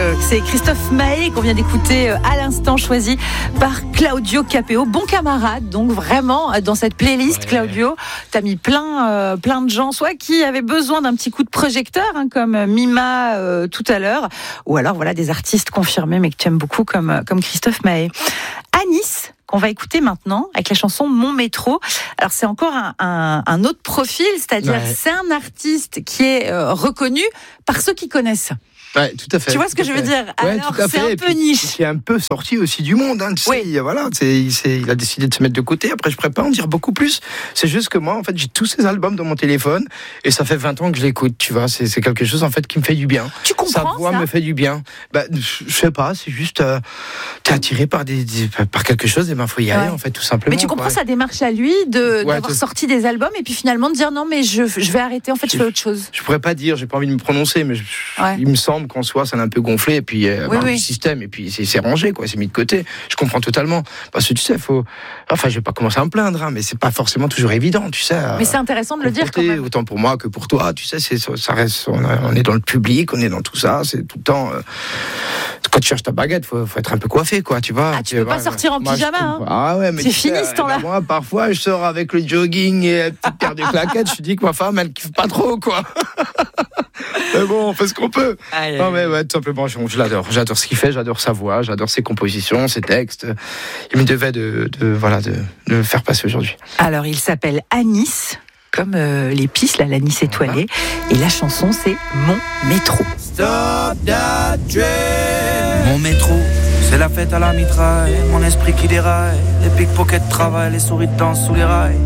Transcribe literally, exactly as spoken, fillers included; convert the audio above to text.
Euh, c'est Christophe Maé qu'on vient d'écouter euh, à l'instant, choisi par Claudio Capéo, bon camarade. Donc vraiment, dans cette playlist, ouais. Claudio, t'as mis plein, euh, plein de gens, soit qui avaient besoin d'un petit coup de projecteur, hein, comme Mima euh, tout à l'heure, ou alors voilà des artistes confirmés, mais que tu aimes beaucoup, comme, comme Christophe Maé. Anis, qu'on va écouter maintenant avec la chanson Mon Métro. Alors c'est encore un, un, un autre profil, c'est-à-dire ouais. c'est un artiste qui est euh, reconnu par ceux qui connaissent. Ouais, tout à fait. Tu vois ce que je veux dire? Ouais, Alors, tout à c'est fait. un peu niche. C'est un peu sorti aussi du monde, hein, tu oui. sais. Voilà, c'est, il, c'est, il a décidé de se mettre de côté. Après, je pourrais pas en dire beaucoup plus. C'est juste que moi, en fait, j'ai tous ces albums dans mon téléphone et ça fait vingt ans que je l'écoute, tu vois. C'est, c'est quelque chose, en fait, qui me fait du bien. Tu comprends Sa voix ça me fait du bien. Bah, je sais pas, c'est juste, euh, t'es attiré par des, des, par quelque chose, et ben, faut y aller, ouais. en fait, tout simplement. Mais tu comprends quoi. sa démarche à lui de, ouais, d'avoir tout... sorti des albums et puis finalement de dire non, mais je, je vais arrêter, en fait, je, je fais autre chose. Je pourrais pas dire, j'ai pas envie de me prononcer, mais je, ouais. il me semble qu'en soi, ça l'a un peu gonflé, et puis euh, oui, oui. le système, et puis c'est, c'est rangé, quoi, c'est mis de côté. Je comprends totalement. Parce que tu sais, faut. Enfin, je vais pas commencer à me plaindre, hein, mais c'est pas forcément toujours évident, tu sais. Mais c'est intéressant de le dire quand même. Autant pour moi que pour toi, tu sais, c'est, ça reste. On est dans le public, on est dans tout ça, c'est tout le temps. Euh, quand tu cherches ta baguette, faut, faut être un peu coiffé, quoi, tu vois. Ah, tu peux pas ouais, sortir en moi, pyjama, hein. Ah ouais, mais c'est fini sais, ce temps-là. Moi, parfois, je sors avec le jogging et une petite paire de claquettes, je dis que ma femme, elle kiffe pas trop, quoi. Mais bon, on fait ce qu'on peut. Aïe, non, mais ouais, tout simplement, je, je l'adore. J'adore ce qu'il fait, j'adore sa voix, j'adore ses compositions, ses textes. Il me devait de, de, voilà, de, de le faire passer aujourd'hui. Alors, il s'appelle Anis, comme euh, l'épice, là, l'anis étoilé. Voilà. Et la chanson, c'est Mon Métro. Stop that train. Mon métro, c'est la fête à la mitraille. Mon esprit qui déraille. Les pickpockets travaillent, les souris dansent sous les rails.